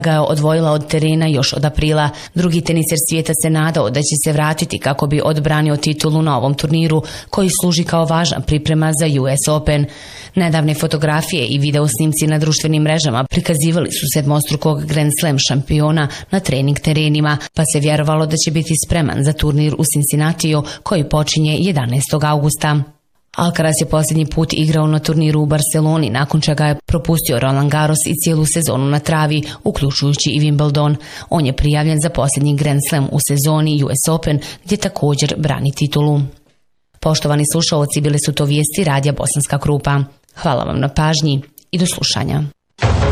ga je odvojila od terena još od aprila. Drugi teniser svijeta se nadao da će se vratiti kako bi odbranio titulu na ovom turniru koji služi kao važna priprema za US Open. Nedavne fotografije i video snimci na društvenim mrežama prikazivali su sedmostrukog Grand Slam šampiona na trening terenima, pa se vjerovalo da će biti spreman za turnir u Cincinnatiju koji počinje 11. augusta. Alcaraz je posljednji put igrao na turniru u Barceloni, nakon čega je propustio Roland Garros i cijelu sezonu na travi, uključujući i Wimbledon. On je prijavljen za posljednji Grand Slam u sezoni US Open, gdje također brani titulu. Poštovani slušaoci, bile su to vijesti Radija Bosanska Krupa. Hvala vam na pažnji i do slušanja.